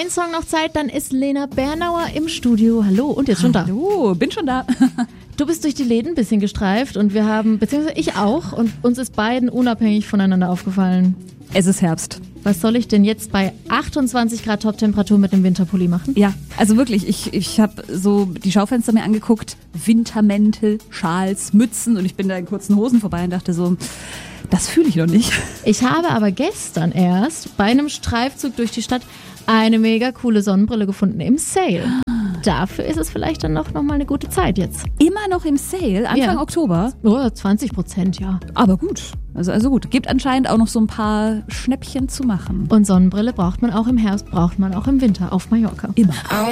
ein Song noch Zeit, dann ist Lena Bernauer im Studio. Hallo, und jetzt schon da. Hallo, bin schon da. Du bist durch die Läden ein bisschen gestreift und wir haben, beziehungsweise ich auch, und uns ist beiden unabhängig voneinander aufgefallen. Es ist Herbst. Was soll ich denn jetzt bei 28 Grad Top-Temperatur mit dem Winterpulli machen? Ja, also wirklich, ich habe so die Schaufenster mir angeguckt, Wintermäntel, Schals, Mützen und ich bin da in kurzen Hosen vorbei und dachte so, das fühle ich noch nicht. Ich habe aber gestern erst bei einem Streifzug durch die Stadt eine mega coole Sonnenbrille gefunden im Sale. Dafür ist es vielleicht dann noch mal eine gute Zeit jetzt. Immer noch im Sale, Anfang Oktober. Oh, 20%, ja. Aber gut, also gut. Gibt anscheinend auch noch so ein paar Schnäppchen zu machen. Und Sonnenbrille braucht man auch im Herbst, braucht man auch im Winter auf Mallorca. Immer.